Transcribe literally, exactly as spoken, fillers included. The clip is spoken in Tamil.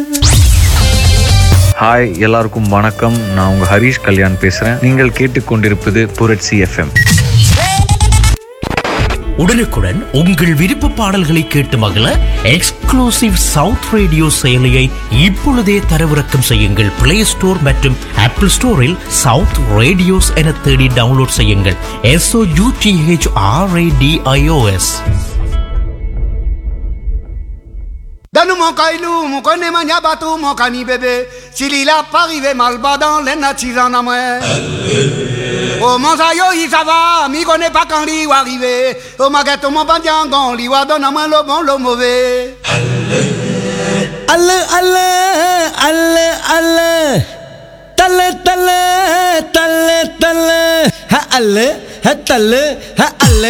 ஹாய் எல்லாருக்கும் வணக்கம். நான் உங்க ஹரிஷ் கல்யாண் பேசுறேன். நீங்கள் கேட்டுக்கொண்டிருப்பது புரட்சி எஃப்எம். உடனுக்குடன் உங்கள் விருப்ப பாடல்களை கேட்டு மகிழ எக்ஸ்க்ளூசிவ் சவுத் ரேடியோ செயலியை இப்பொழுதே தரவிறக்கம் செய்யுங்கள். பிளே ஸ்டோர் மற்றும் ஆப்பிள் ஸ்டோரில் சவுத் ரேடியோஸ் என தேடி டவுன்லோட் செய்யுங்கள். SO UTH ஆர்ஏடிஐஓஎஸ். Danou mon caillou, mon connaît mania bateau, mon cani bébé. S'il il a pas arrivé mal bas dans les natis en amoué. Oh mon sayo, il ça va, mi connaît pas quand il va arriver. Oh ma gâteau, mon bandiangon, il va donner à moi le bon, le mauvais. Alle, alle, alle, alle. Talle, talle, talle, talle. Ha alle, ha talle, ha alle.